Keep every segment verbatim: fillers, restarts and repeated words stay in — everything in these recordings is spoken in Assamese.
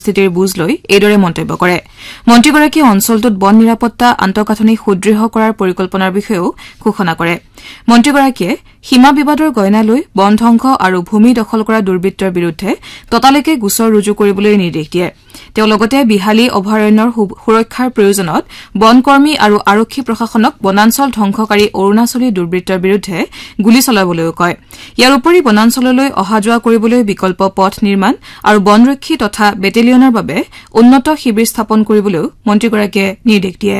স্থিতিৰ বুজ লৈ এইদৰে মন্তব্য কৰে মন্ত্ৰীগৰাকীয়ে অঞ্চলটোত বন নিৰাপত্তা আন্তঃগাঁথনি সুদৃঢ় কৰাৰ পৰিকল্পনাৰ বিষয়েও ঘোষণা কৰে মন্ত্ৰীগৰাকীয়ে সীমা বিবাদৰ গয়না লৈ বন ধ্বংস আৰু ভূমি দখল কৰা দুৰ্বৃত্তৰ বিৰুদ্ধে ততালৈকে গোচৰ ৰুজু কৰিবলৈ নিৰ্দেশ দিয়ে তেওঁ লগতে বিহালী অভয়াৰণ্যৰ সুৰক্ষাৰ প্ৰয়োজনত বনকৰ্মী আৰু আৰক্ষী প্ৰশাসনক বনাঞ্চল ধ্বংসকাৰী অৰুণাচলী দুৰ্বৃত্তৰ বিৰুদ্ধে গুলী চলাবলৈও কয় ইয়াৰ উপৰি বনাঞ্চললৈ অহা যোৱা কৰিবলৈ বিকল্প পথ নিৰ্মাণ আৰু বনৰক্ষী তথা বেটেলিয়নৰ বাবে উন্নত শিবিৰ স্থাপন কৰিবলৈও মন্ত্ৰীগৰাকীয়ে নিৰ্দেশ দিয়ে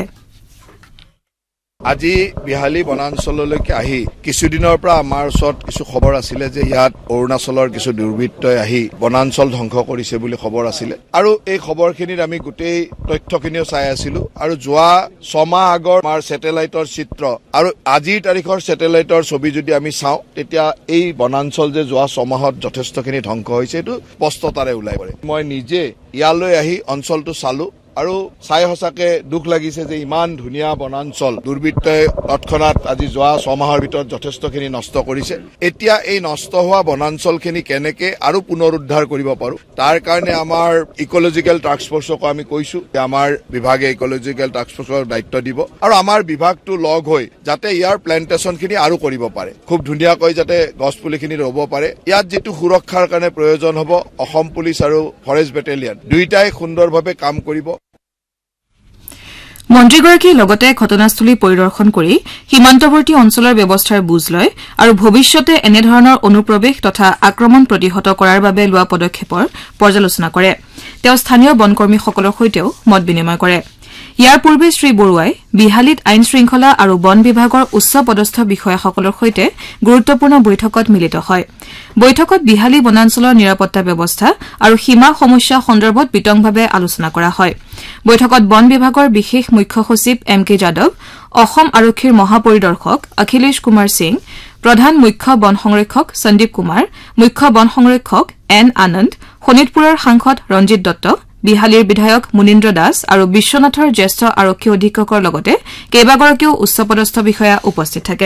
আজি বিহালী বনাঞ্চললৈকে আহি কিছুদিনৰ পৰা আমাৰ ওচৰত কিছু খবৰ আছিলে যে ইয়াত অৰুণাচলৰ কিছু দুৰ্বৃত্তই আহি বনাঞ্চল ধ্বংস কৰিছে বুলি খবৰ আছিলে আৰু এই খবৰখিনিত আমি গোটেই তথ্যখিনিও চাই আছিলো আৰু যোৱা ছমাহ আগৰ আমাৰ ছেটেলাইটৰ চিত্ৰ আৰু আজিৰ তাৰিখৰ ছেটেলাইটৰ ছবি যদি আমি চাওঁ তেতিয়া এই বনাঞ্চল যে যোৱা ছমাহত যথেষ্টখিনি ধ্বংস হৈছে এইটো স্পষ্টতাৰে ওলাই পৰে মই নিজে ইয়ালৈ আহি অঞ্চলটো চালো আৰু চাই সঁচাকে দুখ লাগিছে যে ইমান ধুনীয়া বনাঞ্চল দুৰ্বৃত্তই তৎক্ষণাত আজি যোৱা ছমাহৰ ভিতৰত যথেষ্টখিনি নষ্ট কৰিছে এতিয়া এই নষ্ট হোৱা বনাঞ্চলখিনি কেনেকে আৰু পুনৰুদ্ধাৰ কৰিব পাৰো তাৰ কাৰণে আমাৰ ইকোলজিকেল টাস্ক ফৰ্চক আমি কৈছো যে আমাৰ বিভাগে ইকোলজিকেল টাস্ক ফৰ্চৰ দায়িত্ব দিব আৰু আমাৰ বিভাগটো লগ হৈ যাতে ইয়াৰ প্লেন্টেশনখিনি আৰু কৰিব পাৰে খুব ধুনীয়াকৈ যাতে গছপুলিখিনি ৰুব পাৰে ইয়াত যেটো সুৰক্ষাৰ কাৰণে প্ৰয়োজন হ'ব অসম পুলিচ আৰু ফৰেষ্ট বেটেলিয়ন দুইটাই সুন্দৰভাৱে কাম কৰিব মন্ত্ৰীগৰাকীয়ে লগতে ঘটনাস্থলী পৰিদৰ্শন কৰি সীমান্তৱৰ্তী অঞ্চলৰ ব্যৱস্থাৰ বুজ লয় আৰু ভৱিষ্যতে এনেধৰণৰ অনুপ্ৰৱেশ তথা আক্ৰমণ প্ৰতিহত কৰাৰ বাবে লোৱা পদক্ষেপৰ পৰ্যালোচনা কৰে তেওঁ স্থানীয় বনকৰ্মীসকলৰ সৈতেও মত বিনিময় কৰে ইয়াৰ পূৰ্বে শ্ৰী বৰুৱাই বিহালীত আইন শৃংখলা আৰু বন বিভাগৰ উচ্চ পদস্থ বিষয়াসকলৰ সৈতে গুৰুত্বপূৰ্ণ বৈঠকত মিলিত হয় বৈঠকত বিহালী বনাঞ্চলৰ নিৰাপত্তা ব্যৱস্থা আৰু সীমা সমস্যা সন্দৰ্ভত বিতংভাৱে আলোচনা কৰা হয় বৈঠকত বন বিভাগৰ বিশেষ মুখ্য সচিব এম কে যাদৱ অসম আৰক্ষীৰ মহাপৰিদৰ্শক অখিলেশ কুমাৰ সিং প্ৰধান মুখ্য বন সংৰক্ষক সন্দীপ কুমাৰ মুখ্য বন সংৰক্ষক এন আনন্দ শোণিতপুৰৰ সাংসদ ৰঞ্জিত দত্ত বিহালীৰ বিধায়ক মুনীন্দ্ৰ দাস আৰু বিশ্বনাথৰ জ্যেষ্ঠ আৰক্ষী অধীক্ষকৰ লগতে কেইবাগৰাকীও উচ্চপদস্থ বিষয়া উপস্থিত থাকে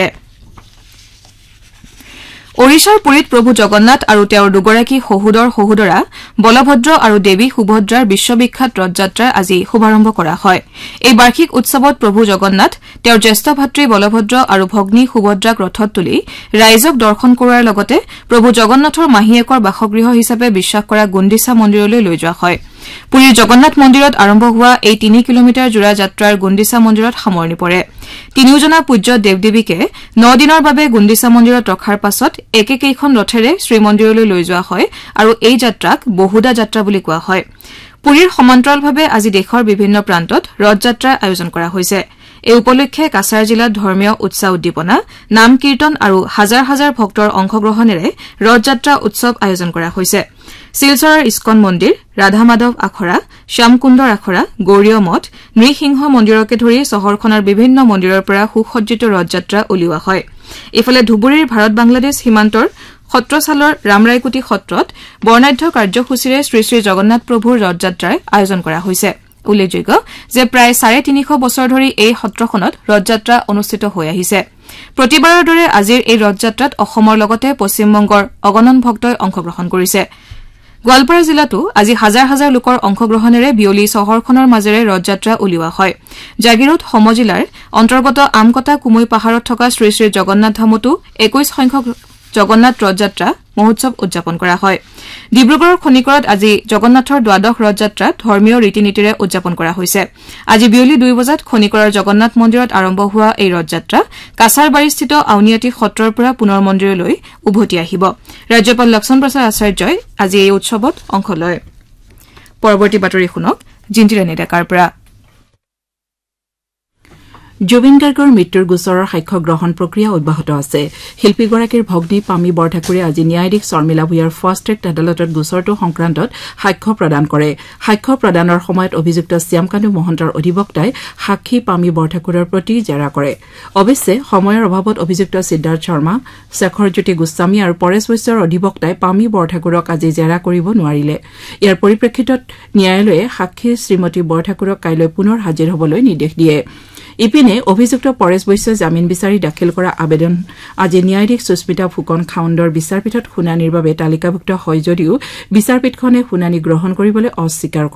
ওড়িশাৰ পুৰীত প্ৰভু জগন্নাথ আৰু তেওঁৰ দুগৰাকী শহুদৰ শহুদৰা বলভদ্ৰ আৰু দেৱী সুভদ্ৰাৰ বিশ্ববিখ্যাত ৰথযাত্ৰাৰ আজি শুভাৰম্ভ কৰা হয় এই বাৰ্ষিক উৎসৱত প্ৰভু জগন্নাথ তেওঁৰ জ্যেষ্ঠ ভাতৃ বলভদ্ৰ আৰু ভগ্নী সুভদ্ৰাক ৰথত তুলি ৰাইজক দৰ্শন কৰোৱাৰ লগতে প্ৰভু জগন্নাথৰ মাহীয়েকৰ বাসগৃহ হিচাপে বিশ্বাস কৰা গুণ্ডিচা মন্দিৰলৈ লৈ যোৱা হয় পুৰীৰ জগন্নাথ মন্দিৰত আৰম্ভ হোৱা এই তিনি কিলোমিটাৰ জোৰা যাত্ৰাৰ গুণ্ডিচা মন্দিৰত সামৰণি পৰে তিনিওজনা পূজ্য দেৱদেৱীকে ন দিনৰ বাবে গুণ্ডিচা মন্দিৰত ৰখাৰ পাছত একেকেইখন ৰথেৰে শ্ৰীমন্দিৰলৈ লৈ যোৱা হয় আৰু এই যাত্ৰাক বহুদা যাত্ৰা বুলি কোৱা হয় পুৰীৰ সমান্তৰালভাৱে আজি দেশৰ বিভিন্ন প্ৰান্তত ৰথযাত্ৰাৰ আয়োজন কৰা হৈছে এই উপলক্ষে কাছাৰ জিলাত ধৰ্মীয় উৎসাহ উদ্দীপনা নাম কীৰ্তন আৰু হাজাৰ হাজাৰ ভক্তৰ অংশগ্ৰহণেৰে ৰথযাত্ৰা উৎসৱ আয়োজন কৰা হৈছে শিলচৰৰ ইস্কন মন্দিৰ ৰাধা মাধৱ আখৰা শ্যামকুণ্ডৰ আখৰা গৌৰীয় মঠ নৃসিংহ মন্দিৰকে ধৰি চহৰখনৰ বিভিন্ন মন্দিৰৰ পৰা সুসজ্জিত ৰথযাত্ৰা উলিওৱা হয় ইফালে ধুবুৰীৰ ভাৰত বাংলাদেশ সীমান্তৰ সত্ৰচালৰ ৰামৰায়কুটি সত্ৰত বৰ্ণাঢ্য কাৰ্যসূচীৰে শ্ৰী শ্ৰী জগন্নাথ প্ৰভুৰ ৰথযাত্ৰাৰ আয়োজন কৰা হৈছে উল্লেখযোগ্য যে প্ৰায় চাৰে তিনিশ বছৰ ধৰি এই সত্ৰখনত ৰথযাত্ৰা অনুষ্ঠিত হৈ আহিছে প্ৰতিবাৰৰ দৰে আজিৰ এই ৰথযাত্ৰাত অসমৰ লগতে পশ্চিমবংগৰ অগণন ভক্তই অংশগ্ৰহণ কৰিছে গোৱালপাৰা জিলাতো আজি হাজাৰ হাজাৰ লোকৰ অংশগ্ৰহণেৰে বিয়লি চহৰখনৰ মাজেৰে ৰথযাত্ৰা উলিওৱা হয় জাগিৰোড সমজিলাৰ অন্তৰ্গত আমকটা কুমৈ পাহাৰত থকা শ্ৰী শ্ৰী জগন্নাথ ধামতো একৈশ সংখ্যক জগন্নাথ ৰথযাত্ৰা মহোৎসৱ উদযাপন কৰা হয় ডিব্ৰুগড়ৰ খনিকৰত আজি জগন্নাথৰ দ্বাদশ ৰথযাত্ৰা ধৰ্মীয় ৰীতি নীতিৰে উদযাপন কৰা হৈছে আজি বিয়লি দুই বজাত খনিকৰৰ জগন্নাথ মন্দিৰত আৰম্ভ হোৱা এই ৰথযাত্ৰা কাছাৰবাৰীস্থিত আউনীআটী সত্ৰৰ পৰা পুনৰ মন্দিৰলৈ উভতি আহিব ৰাজ্যপাল লক্ষ্মণ প্ৰসাদ আচাৰ্যই আজি এই উৎসৱত অংশ লয় পৰৱৰ্তী বাতৰি শুনক জিন্তিৰাণী ডেকাৰ পৰা জুবিন গাৰ্গৰ মৃত্যুৰ গোচৰৰ সাক্ষ্য গ্ৰহণ প্ৰক্ৰিয়া অব্যাহত আছে শিল্পীগৰাকীৰ ভগ্নী পামী বৰঠাকুৰে আজি ন্যায়াধীশ শৰ্মিলা ভূঞাৰ ফাষ্ট ট্ৰেক আদালতত গোচৰটো সংক্ৰান্তত সাক্ষ্য প্ৰদান কৰে সাক্ষ্য প্ৰদানৰ সময়ত অভিযুক্ত শ্যামকানু মহন্তৰ অধিবক্তাই সাক্ষী পামী বৰঠাকুৰৰ প্ৰতি জেৰা কৰে অৱশ্যে সময়ৰ অভাৱত অভিযুক্ত সিদ্ধাৰ্থ শৰ্মা শেখৰজ্যোতি গোস্বামী আৰু পৰেশ বৈশ্যৰ অধিবক্তাই পামী বৰঠাকুৰক আজি জেৰা কৰিব নোৱাৰিলে ইয়াৰ পৰিপ্ৰেক্ষিতত ন্যায়ালয়ে সাক্ষী শ্ৰীমতী বৰঠাকুৰক কাইলৈ পুনৰ হাজিৰ হ'বলৈ নিৰ্দেশ দিয়ে ইপিনে অভিযুক্ত পৰেশ বৈশ্যই জামিন বিচাৰি দাখিল কৰা আবেদন আজি ন্যায়াধীশ সুস্মিতা ফুকন খাউণ্ডৰ বিচাৰপীঠত শুনানিৰ বাবে তালিকাভুক্ত হয় যদিও বিচাৰপীঠখনে শুনানি গ্ৰহণ কৰিবলৈ অস্বীকাৰ কৰে।